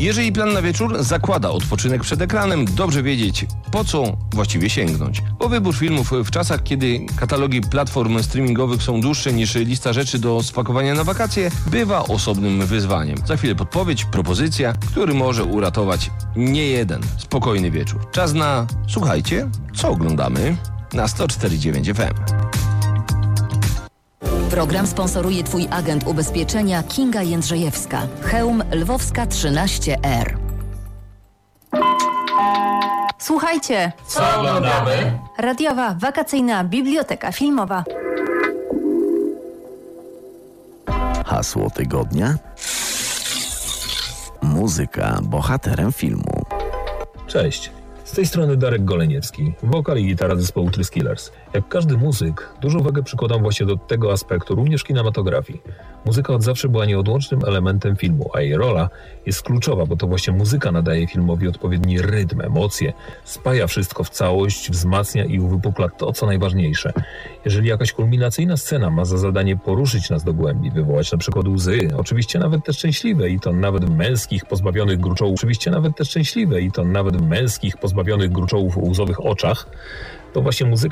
Jeżeli plan na wieczór zakłada odpoczynek przed ekranem, dobrze wiedzieć, po co właściwie sięgnąć. Bo wybór filmów w czasach, kiedy katalogi platform streamingowych są dłuższe niż lista rzeczy do spakowania na wakacje, bywa osobnym wyzwaniem. Za chwilę podpowiedź, propozycja, który może uratować niejeden spokojny wieczór. Czas na, słuchajcie, co oglądamy na 104.9 FM. Program sponsoruje Twój agent ubezpieczenia Kinga Jędrzejewska. Chełm Lwowska 13R. Słuchajcie, co oglądamy? Radiowa wakacyjna biblioteka filmowa. Hasło tygodnia? Muzyka bohaterem filmu. Cześć, z tej strony Darek Goleniewski, wokal i gitara zespołu Tryskillers. Jak każdy muzyk, dużą wagę przykładam właśnie do tego aspektu, również kinematografii. Muzyka od zawsze była nieodłącznym elementem filmu, a jej rola jest kluczowa, bo to właśnie muzyka nadaje filmowi odpowiedni rytm, emocje, spaja wszystko w całość, wzmacnia i uwypukla to, co najważniejsze. Jeżeli jakaś kulminacyjna scena ma za zadanie poruszyć nas do głębi, wywołać na przykład łzy, oczywiście nawet te szczęśliwe i to nawet w męskich, pozbawionych gruczołów łzowych oczach, to właśnie muzyka